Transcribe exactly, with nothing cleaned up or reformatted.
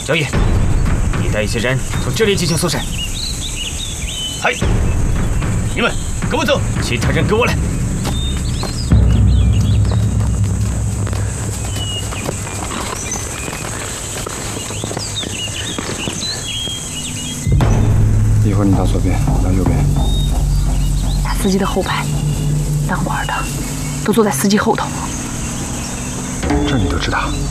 焦爷，你带一些人从这里进行搜审。嗨，你们跟我走，其他人跟我来。 一会儿你到左边，我到右边。 司机的后排，当官的都坐在司机后头。 这你都知道？